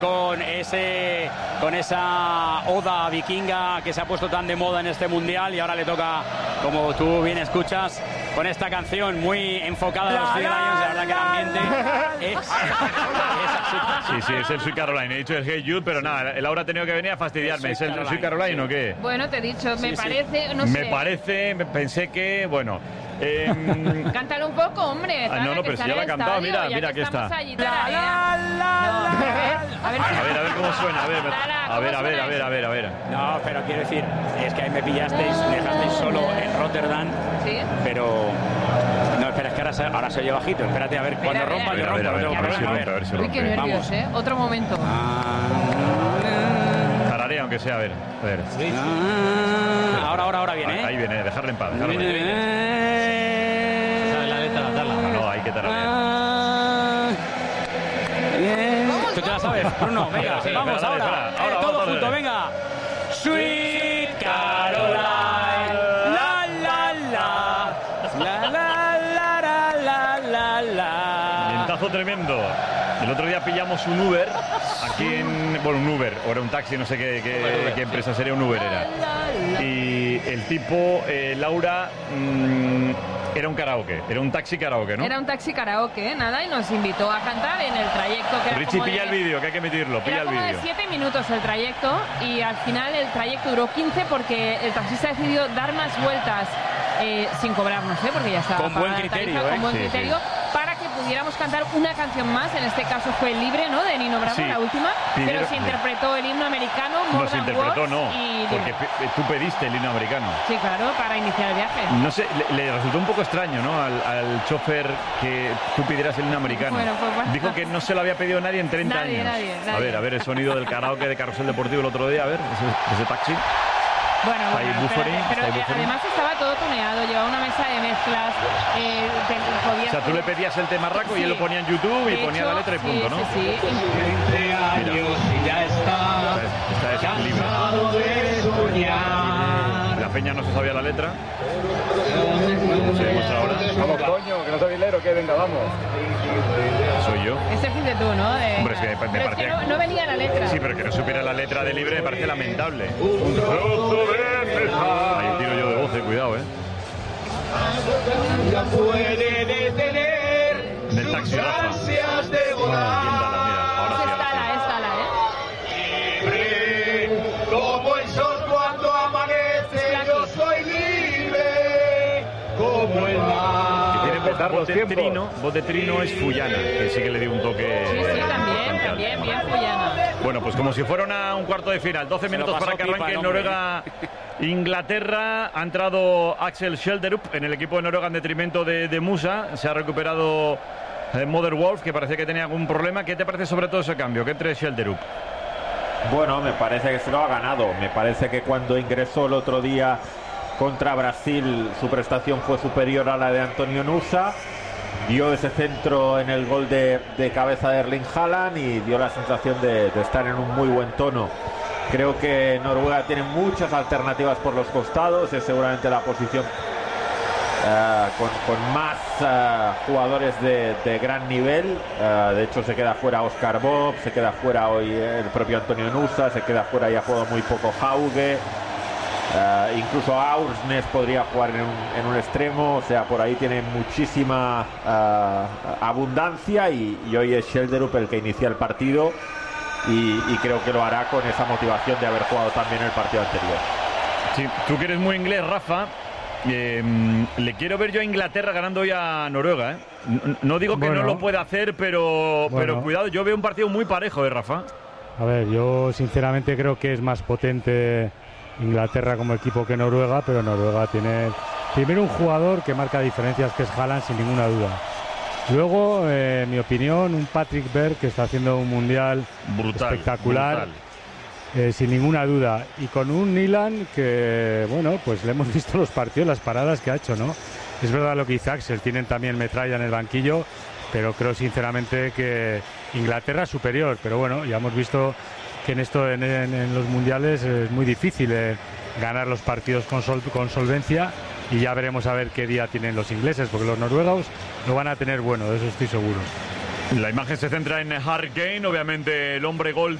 con esa oda vikinga que se ha puesto tan de moda en este mundial, y ahora le toca, como tú bien escuchas, con esta canción muy enfocada a los Three Lions. La verdad que el ambiente es Sí, es el Sweet Caroline. He dicho el Hey Jude, pero nada, Laura ha tenido que venir a fastidiarme. ¿Es el Sweet Caroline o qué? Bueno, te he dicho, me parece, no sé. Pensé que, bueno... Cántalo un poco, hombre. No, pero si ya la ha cantado, mira aquí está. A ver cómo suena, a ver. No, pero quiero decir, es que ahí me pillasteis, me dejasteis solo en Rotterdam. Sí. Pero... No, espera, es que ahora se oye bajito. Espérate, a ver, cuando rompa, yo rompo. A ver si rompe. Uy, qué nervios, Otro momento. Tararea, aunque sea, a ver. Ahora viene, Ahí viene, dejarle en paz. Dale. No, hay que tararear. ¿Tú te la sabes, Bruno? Venga, vamos ahora. Todo junto, venga. Sweet Caroline, la la la. Vientazo tremendo. El otro día pillamos un Uber aquí un Uber, o era un taxi, no sé qué empresa sería, un Uber era. Y el tipo, Laura, era un karaoke, era un taxi karaoke, ¿no? Era un taxi karaoke, y nos invitó a cantar en el trayecto. Que Richie, pilla el vídeo, que hay que emitirlo, pilla el vídeo. Era como de 7 minutos el trayecto, y al final el trayecto duró 15 porque el taxista decidió dar más vueltas sin cobrarnos, porque ya estaba con buen criterio, con buen criterio, para que pudiéramos cantar una canción más. En este caso fue Libre, ¿no?, de Nino Bravo, la última, pero se interpretó el himno americano, More Than Words, porque tú pediste el himno americano. Sí, claro, para iniciar el viaje. No sé, le resultó un poco extraño, ¿no?, al chofer que tú pidieras el himno americano. Bueno. Dijo que no se lo había pedido nadie en 30 años. Nadie. A ver el sonido del karaoke de Carrusel Deportivo el otro día, a ver, ese taxi. Bueno, pero además estaba todo tuneado, llevaba una mesa de mezclas. O sea, tú le pedías el tema raco y él lo ponía en YouTube y ponía la letra y punto, ¿no? Sí. 20 años y ya está. Esta es libre. La peña no se sabía la letra. Se demuestra ahora. Vamos, coño, que no soy hilero, que venga, vamos. Soy yo. Ese fuiste tú, ¿no? Hombre, es que me pero parece... es que no venía la letra. Sí, pero que no supiera la letra de Libre me parece lamentable. Ahí tiro yo de voz, cuidado, Ya puede detener del taxi, Rafa. ansias de volar. Ahora sí. Libre, como el sol cuando amanece, yo soy libre, como el mar. Y tiene voz de trino es Fullana, que sí que le dio un toque. Sí, también, bien Fullana. Bueno, pues como si fuera un cuarto de final, 12 minutos para que arranque Noruega. Inglaterra. Ha entrado Axel Schelderup en el equipo de Noruega en detrimento de Musa. Se ha recuperado Mother Wolf, que parecía que tenía algún problema. ¿Qué te parece sobre todo ese cambio? Que entre Schelderup. Bueno, me parece que se lo ha ganado. Me parece que cuando ingresó el otro día contra Brasil, su prestación fue superior a la de Antonio Nusa. Dio ese centro en el gol de cabeza de Erling Haaland y dio la sensación de estar en un muy buen tono. Creo que Noruega tiene muchas alternativas por los costados. Es seguramente la posición con más jugadores de gran nivel. De hecho, se queda fuera Oscar Bob, se queda fuera hoy el propio Antonio Nusa, se queda fuera y ha jugado muy poco Hauge. Incluso Aursnes podría jugar en un extremo. O sea, por ahí tiene muchísima abundancia y hoy es Schelderup el que inicia el partido. Y creo que lo hará con esa motivación de haber jugado también el partido anterior. Sí, tú que eres muy inglés, Rafa, le quiero ver yo a Inglaterra ganando hoy a Noruega. No digo que no lo pueda hacer, pero cuidado, yo veo un partido muy parejo, Rafa. A ver, yo sinceramente creo que es más potente Inglaterra como equipo que Noruega, pero Noruega tiene primero un jugador que marca diferencias, que es Haaland, sin ninguna duda. Luego, en mi opinión, un Patrick Berg que está haciendo un mundial espectacular, sin ninguna duda. Y con un Nyland que, bueno, pues le hemos visto los partidos, las paradas que ha hecho, ¿no? Es verdad lo que dice Axel, tienen también metralla en el banquillo, pero creo sinceramente que Inglaterra es superior. Pero bueno, ya hemos visto que en los mundiales es muy difícil ganar los partidos con solvencia. Y ya veremos a ver qué día tienen los ingleses, porque los noruegos lo van a tener bueno, de eso estoy seguro. La imagen se centra en Harry Kane, obviamente el hombre gol